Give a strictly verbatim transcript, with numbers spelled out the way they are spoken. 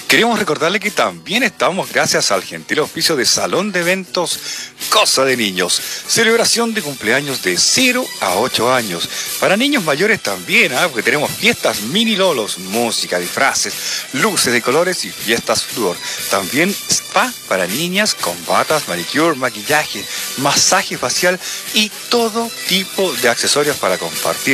Queremos recordarle que también estamos gracias al gentil auspicio de Salón de Eventos Cosa de Niños. Celebración de cumpleaños de cero a ocho años. Para niños mayores también, ¿eh? Porque tenemos fiestas mini lolos, música, disfraces, luces de colores y fiestas flúor. También spa para niñas con batas, manicure, maquillaje, masaje facial y todo tipo de accesorios para compartir.